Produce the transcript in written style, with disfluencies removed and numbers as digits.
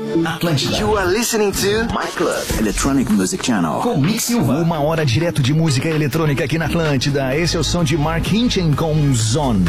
Atlântida. You are listening to My Club Electronic Music Channel. Com Mix Silva. 1 hora direto de música eletrônica aqui na Atlântida. Esse é o som de Mark Hinchen com Zone.